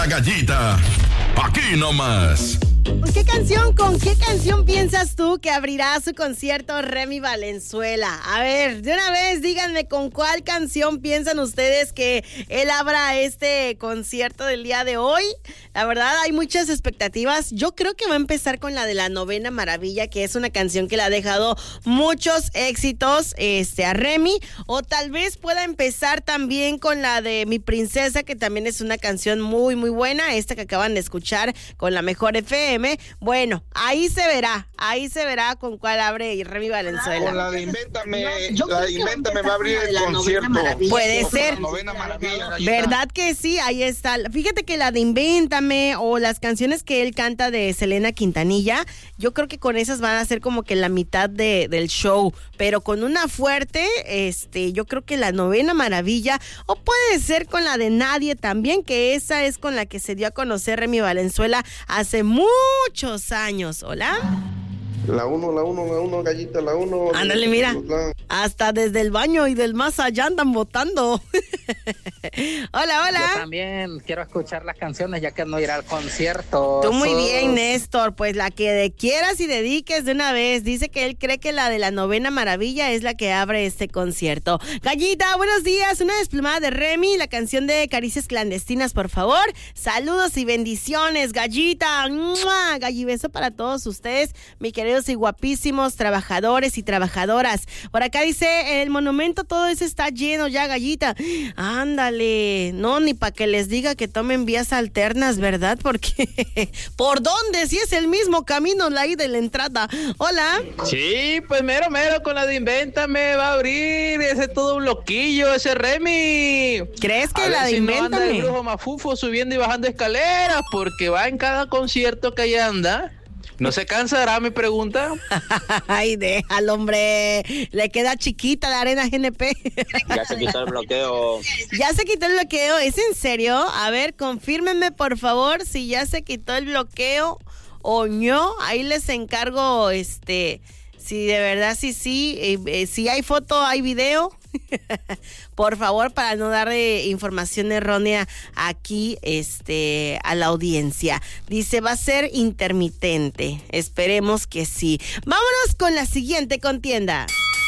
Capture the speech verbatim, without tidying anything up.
Gallita, aquí nomás. ¿Con qué canción, con qué canción piensas tú que abrirá su concierto Remy Valenzuela? A ver, de una vez díganme con cuál canción piensan ustedes que él abra este concierto del día de hoy. La verdad hay muchas expectativas. Yo creo que va a empezar con la de La Novena Maravilla, que es una canción que le ha dejado muchos éxitos este, a Remy. O tal vez pueda empezar también con la de Mi Princesa, que también es una canción muy, muy buena. Esta que acaban de escuchar con la Mejor F M. Bueno, ahí se verá, ahí se verá con cuál abre Remy Valenzuela. Con la de Invéntame, no, la de Invéntame va a abrir el concierto. Puede ser. ¿Verdad que sí? Ahí está. Fíjate que la de Invéntame o las canciones que él canta de Selena Quintanilla, yo creo que con esas van a ser como que la mitad de, del show, pero con una fuerte, este, yo creo que la Novena Maravilla, o puede ser con la de Nadie también, que esa es con la que se dio a conocer Remy Valenzuela hace muchos años. ¿Hola? La uno, la uno, la uno, Gallita, la uno. Ándale, mira. Hasta desde el baño y del más allá andan votando. Hola, hola. Yo también quiero escuchar las canciones ya que no irá al concierto. Tú muy bien, Néstor. Pues la que de quieras y dediques de una vez. Dice que él cree que la de La Novena Maravilla es la que abre este concierto. Gallita, buenos días. Una desplumada de Remy, la canción de Caricias Clandestinas, por favor. Saludos y bendiciones, Gallita. ¡Mua! Gallibeso para todos ustedes, mi querido y guapísimos trabajadores y trabajadoras. Por acá dice, el monumento todo eso está lleno ya, Gallita. Ándale, no, ni para que les diga que tomen vías alternas, ¿verdad? Porque, ¿por dónde? Si es el mismo camino, la ida y la entrada. Hola. Sí, pues mero, mero, con la de Invéntame va a abrir, ese es todo un loquillo, ese Remy. ¿Crees que a la de si Invéntame? No anda el brujo mafufo subiendo y bajando escaleras, porque va en cada concierto que allá anda. ¿No se cansará, mi pregunta? Ay, déjalo, hombre. Le queda chiquita la Arena G N P. Ya se quitó el bloqueo. Ya se quitó el bloqueo. ¿Es en serio? A ver, confírmenme, por favor, si ya se quitó el bloqueo o no. Ahí les encargo, este, si de verdad sí, sí. Eh, eh, si hay foto, hay video. Por favor, para no dar eh, información errónea aquí este, a la audiencia. Dice, va a ser intermitente. Esperemos que sí. Vámonos con la siguiente contienda.